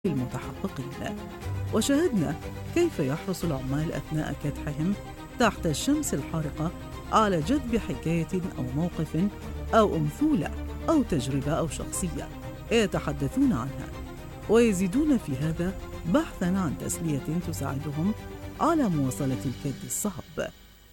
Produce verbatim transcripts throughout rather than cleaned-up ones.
المتحققين. وشاهدنا كيف يحرص العمال أثناء كدحهم تحت الشمس الحارقة على جذب حكاية أو موقف أو أمثولة أو تجربة أو شخصية يتحدثون عنها، ويزيدون في هذا بحثاً عن تسلية تساعدهم على مواصلة الكد الصعب.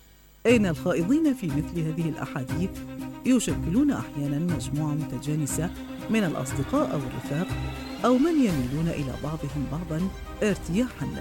إن الخائضين في مثل هذه الأحاديث يشكلون أحياناً مجموعة متجانسة من الأصدقاء أو الرفاق أو من يميلون إلى بعضهم بعضاً ارتياحاً،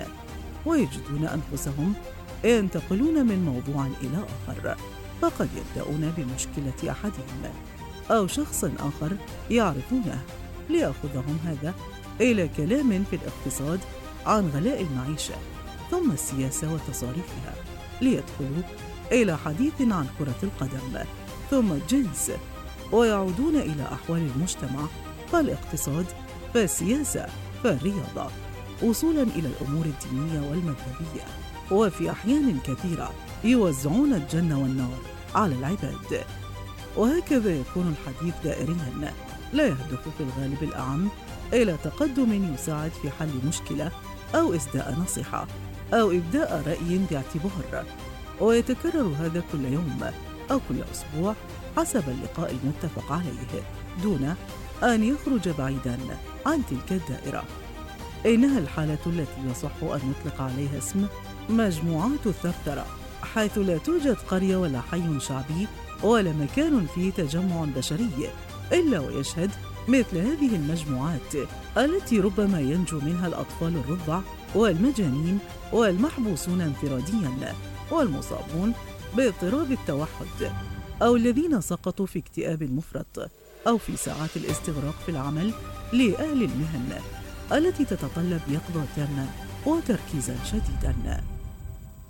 ويجدون أنفسهم ينتقلون من موضوع إلى آخر، فقد يبدأون بمشكلة أحدهم أو شخص آخر يعرفونه ليأخذهم هذا إلى كلام في الاقتصاد عن غلاء المعيشة ثم السياسة وتصاريفها، ليدخلوا إلى حديث عن كرة القدم ثم الجنس، ويعودون إلى أحوال المجتمع فالاقتصاد فالسياسة فالرياضة، وصولاً إلى الأمور الدينية والمذهبية، وفي أحيان كثيرة يوزعون الجنة والنار على العباد. وهكذا يكون الحديث دائرياً لا يهدف في الغالب الأعم إلى تقدم يساعد في حل مشكلة أو إسداء نصيحة أو إبداء رأي باعتبار، ويتكرر هذا كل يوم أو كل أسبوع حسب اللقاء المتفق عليه دون أن يخرج بعيداً عن تلك الدائرة. إنها الحالة التي يصح أن نطلق عليها اسم مجموعات الثرثرة، حيث لا توجد قرية ولا حي شعبي ولا مكان فيه تجمع بشري إلا ويشهد مثل هذه المجموعات التي ربما ينجو منها الأطفال الرضع والمجانين والمحبوسون انفرادياً والمصابون باضطراب التوحد أو الذين سقطوا في اكتئاب مفرط أو في ساعات الاستغراق في العمل لأهل المهن التي تتطلب يقظة تامة وتركيزاً شديداً.